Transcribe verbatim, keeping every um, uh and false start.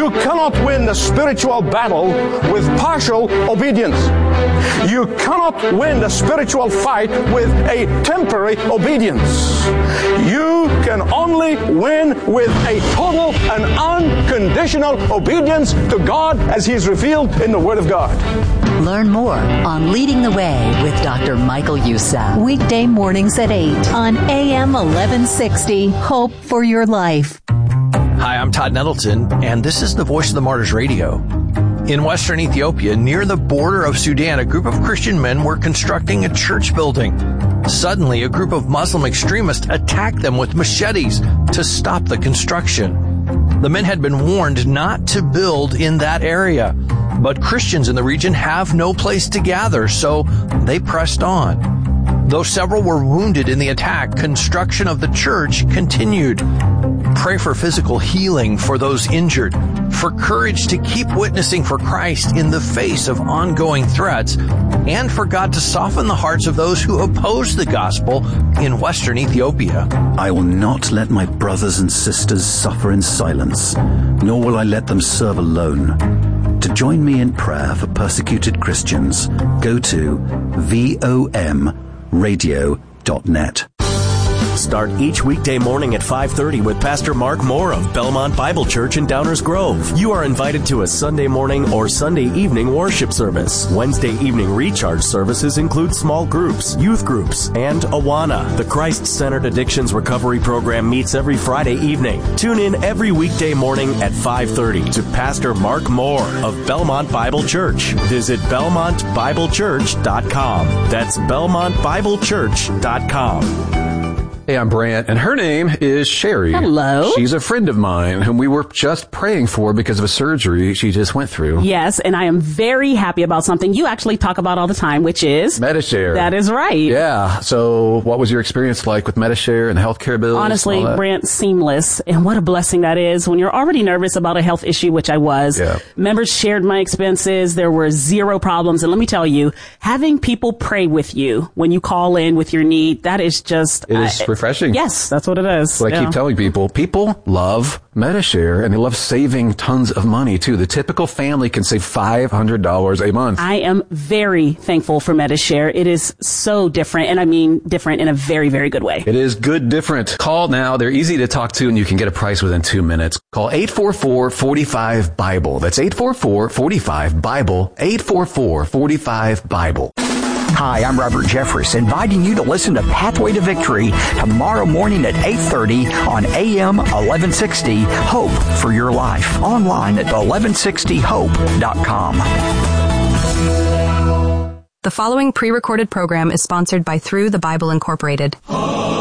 You cannot win the spiritual battle with partial obedience. You cannot win the spiritual fight with a temporary obedience. You can only win with a total and unconditional obedience to God as He is revealed in the Word of God. Learn more on Leading the Way with Doctor Michael Youssef. Weekday mornings at eight on A M eleven sixty. Hope for your life. Hi, I'm Todd Nettleton, and this is the Voice of the Martyrs Radio. In western Ethiopia, near the border of Sudan, a group of Christian men were constructing a church building. Suddenly, a group of Muslim extremists attacked them with machetes to stop the construction. The men had been warned not to build in that area, but Christians in the region have no place to gather, so they pressed on. Though several were wounded in the attack, construction of the church continued. Pray for physical healing for those injured, for courage to keep witnessing for Christ in the face of ongoing threats, and for God to soften the hearts of those who oppose the gospel in western Ethiopia. I will not let my brothers and sisters suffer in silence, nor will I let them serve alone. To join me in prayer for persecuted Christians, go to vom radio dot net. Start each weekday morning at five thirty with Pastor Mark Moore of Belmont Bible Church in Downers Grove. You are invited to a Sunday morning or Sunday evening worship service. Wednesday evening recharge services include small groups, youth groups, and Awana. The Christ-Centered Addictions Recovery Program meets every Friday evening. Tune in every weekday morning at five thirty to Pastor Mark Moore of Belmont Bible Church. Visit belmont bible church dot com. That's belmont bible church dot com. Hey, I'm Brant, and her name is Sherry. Hello. She's a friend of mine whom we were just praying for because of a surgery she just went through. Yes, and I am very happy about something you actually talk about all the time, which is Medi-Share. That is right. Yeah. So what was your experience like with Medi-Share and the healthcare bills? Honestly, Brant, seamless. And what a blessing that is when you're already nervous about a health issue, which I was. Yeah. Members shared my expenses. There were zero problems. And let me tell you, having people pray with you when you call in with your need, that is just... It is I, refreshing. Yes, that's what it is. That's what yeah. I keep telling people. People love Medi-Share, and they love saving tons of money, too. The typical family can save five hundred dollars a month. I am very thankful for Medi-Share. It is so different, and I mean different in a very, very good way. It is good different. Call now. They're easy to talk to, and you can get a price within two minutes. Call eight four four, four five, BIBLE. That's eight four four, four five, BIBLE. eight four four, four five, BIBLE. Hi, I'm Robert Jeffress, inviting you to listen to Pathway to Victory tomorrow morning at eight thirty on A M eleven sixty, Hope for Your Life, online at eleven sixty hope dot com. The following pre-recorded program is sponsored by Through the Bible Incorporated.